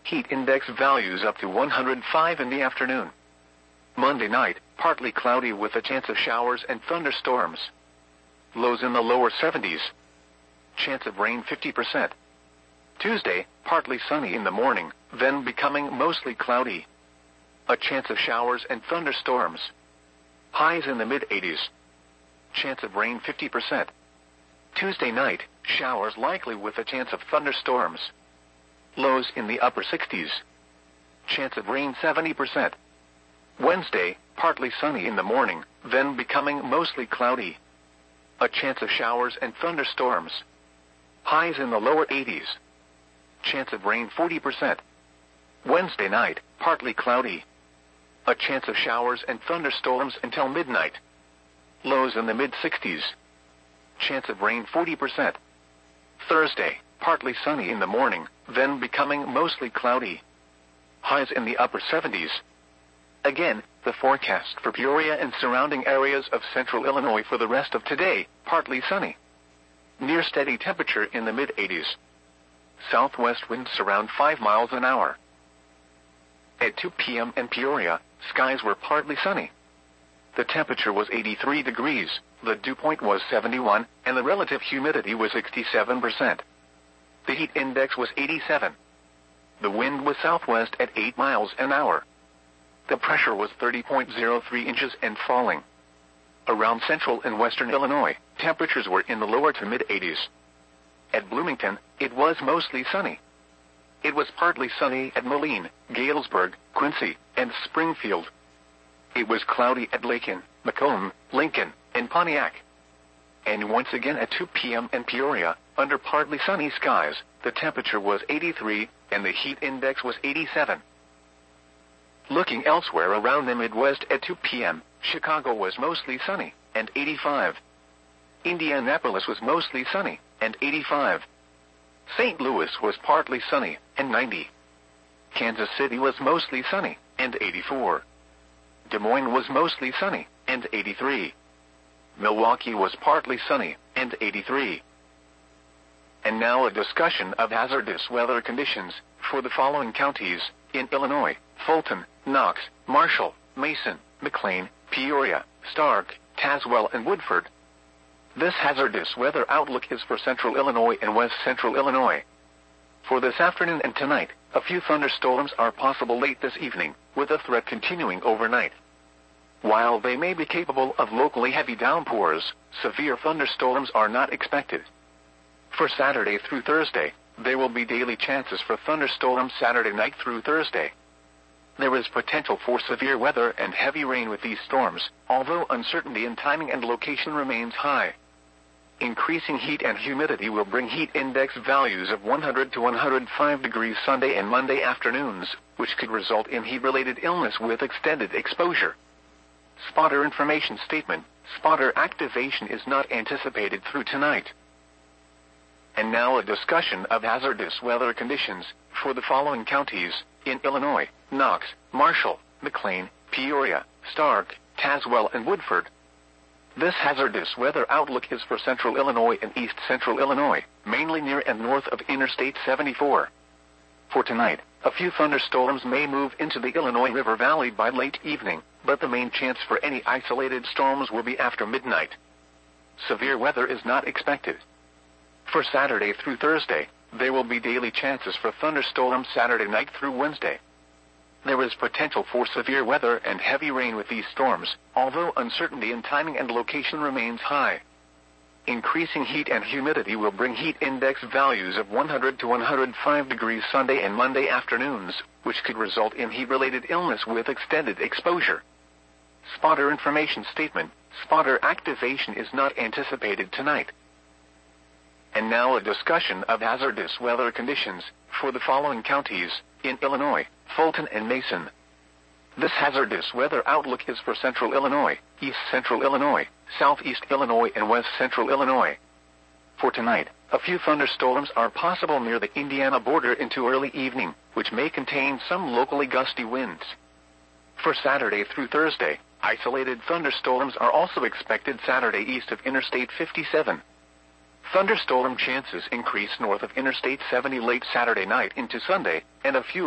Heat index values up to 105 in the afternoon. Monday night, partly cloudy with a chance of showers and thunderstorms. Lows in the lower 70s. Chance of rain 50%. Tuesday, partly sunny in the morning, then becoming mostly cloudy. A chance of showers and thunderstorms. Highs in the mid-80s. Chance of rain 50%. Tuesday night, showers likely with a chance of thunderstorms. Lows in the upper 60s. Chance of rain 70%. Wednesday, partly sunny in the morning, then becoming mostly cloudy. A chance of showers and thunderstorms. Highs in the lower 80s. Chance of rain 40%. Wednesday night, partly cloudy. A chance of showers and thunderstorms until midnight. Lows in the mid-60s. Chance of rain 40%. Thursday, partly sunny in the morning, then becoming mostly cloudy. Highs in the upper 70s. Again, the forecast for Peoria and surrounding areas of central Illinois for the rest of today, partly sunny. Near steady temperature in the mid-80s. Southwest winds around 5 miles an hour. At 2 p.m. in Peoria, skies were partly sunny. The temperature was 83 degrees, the dew point was 71, and the relative humidity was 67%. The heat index was 87. The wind was southwest at 8 miles an hour. The pressure was 30.03 inches and falling. Around central and western Illinois, temperatures were in the lower to mid-80s. At Bloomington, it was mostly sunny. It was partly sunny at Moline, Galesburg, Quincy, and Springfield. It was cloudy at Lakin, Macomb, Lincoln, and Pontiac. And once again at 2 p.m. in Peoria, under partly sunny skies, the temperature was 83, and the heat index was 87. Looking elsewhere around the Midwest at 2 p.m., Chicago was mostly sunny, and 85. Indianapolis was mostly sunny, and 85. St. Louis was partly sunny, and 90. Kansas City was mostly sunny, and 84. Des Moines was mostly sunny, and 83. Milwaukee was partly sunny, and 83. And now a discussion of hazardous weather conditions for the following counties in Illinois: Fulton, Knox, Marshall, Mason, McLean, Peoria, Stark, Tazewell, and Woodford. This hazardous weather outlook is for central Illinois and west central Illinois. For this afternoon and tonight, a few thunderstorms are possible late this evening, with a threat continuing overnight. While they may be capable of locally heavy downpours, severe thunderstorms are not expected. For Saturday through Thursday, there will be daily chances for thunderstorms Saturday night through Thursday. There is potential for severe weather and heavy rain with these storms, although uncertainty in timing and location remains high. Increasing heat and humidity will bring heat index values of 100 to 105 degrees Sunday and Monday afternoons, which could result in heat-related illness with extended exposure. Spotter information statement: spotter activation is not anticipated through tonight. And now a discussion of hazardous weather conditions for the following counties in Illinois: Knox, Marshall, McLean, Peoria, Stark, Tazewell, and Woodford. This hazardous weather outlook is for central Illinois and east central Illinois, mainly near and north of Interstate 74. For tonight, a few thunderstorms may move into the Illinois River Valley by late evening, but the main chance for any isolated storms will be after midnight. Severe weather is not expected. For Saturday through Thursday, there will be daily chances for thunderstorms Saturday night through Wednesday. There is potential for severe weather and heavy rain with these storms, although uncertainty in timing and location remains high. Increasing heat and humidity will bring heat index values of 100 to 105 degrees Sunday and Monday afternoons, which could result in heat-related illness with extended exposure. Spotter information statement: spotter activation is not anticipated tonight. And now a discussion of hazardous weather conditions for the following counties in Illinois: Fulton and Mason. This hazardous weather outlook is for central Illinois, east central Illinois, southeast Illinois, and west central Illinois. For tonight, a few thunderstorms are possible near the Indiana border into early evening, which may contain some locally gusty winds. For Saturday through Thursday, isolated thunderstorms are also expected Saturday east of Interstate 57. Thunderstorm chances increase north of Interstate 70 late Saturday night into Sunday, and a few